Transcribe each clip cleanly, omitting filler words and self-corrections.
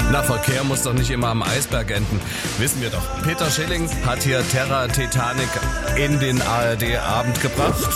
Na, Verkehr muss doch nicht immer am Eisberg enden. Wissen wir doch. Peter Schilling hat hier Terra Titanic in den ARD-Abend gebracht.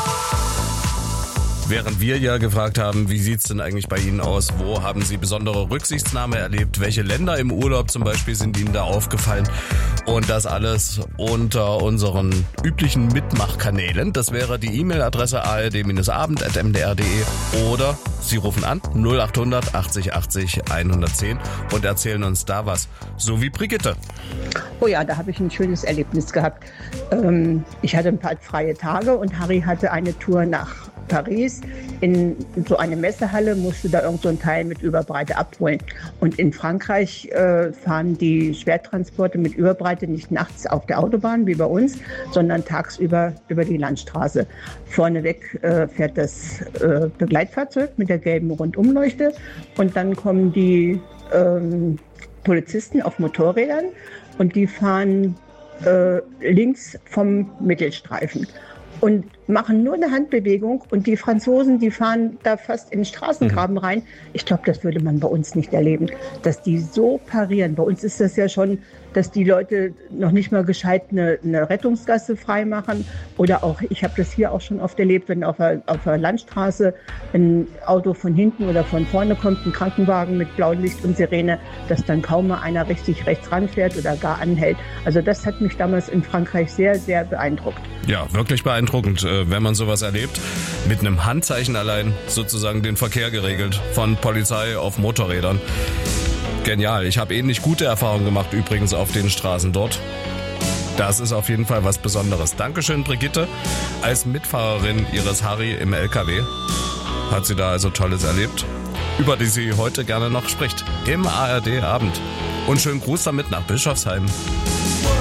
Während wir ja gefragt haben, wie sieht's denn eigentlich bei Ihnen aus? Wo haben Sie besondere Rücksichtnahme erlebt? Welche Länder im Urlaub zum Beispiel sind Ihnen da aufgefallen? Und das alles unter unseren üblichen Mitmachkanälen. Das wäre die E-Mail-Adresse ard-abend@mdr.de oder Sie rufen an 0800 80 80 110 und erzählen uns da was. So wie Brigitte. Oh ja, da habe ich ein schönes Erlebnis gehabt. Ich hatte ein paar freie Tage und Harry hatte eine Tour nach Paris in so eine Messehalle, musste da irgend so ein Teil mit Überbreite abholen. Und in Frankreich fahren die Schwertransporte mit Überbreite nicht nachts auf der Autobahn wie bei uns, sondern tagsüber über die Landstraße. Vorneweg fährt das Begleitfahrzeug mit der gelben Rundumleuchte und dann kommen die Polizisten auf Motorrädern und die fahren links vom Mittelstreifen und machen nur eine Handbewegung und die Franzosen, die fahren da fast in den Straßengraben rein. Ich glaube, das würde man bei uns nicht erleben, dass die so parieren. Bei uns ist das ja schon, dass die Leute noch nicht mal gescheit eine Rettungsgasse freimachen oder auch, ich habe das hier auch schon oft erlebt, wenn auf der Landstraße ein Auto von hinten oder von vorne kommt, ein Krankenwagen mit blauem Licht und Sirene, dass dann kaum mal einer richtig rechts ranfährt oder gar anhält. Also das hat mich damals in Frankreich sehr, sehr beeindruckt. Ja, wirklich beeindruckend, wenn man sowas erlebt. Mit einem Handzeichen allein sozusagen den Verkehr geregelt. Von Polizei auf Motorrädern. Genial. Ich habe ähnlich gute Erfahrungen gemacht übrigens auf den Straßen dort. Das ist auf jeden Fall was Besonderes. Dankeschön, Brigitte. Als Mitfahrerin ihres Harry im LKW hat sie da also Tolles erlebt, über die sie heute gerne noch spricht. Im ARD-Abend. Und schönen Gruß damit nach Bischofsheim.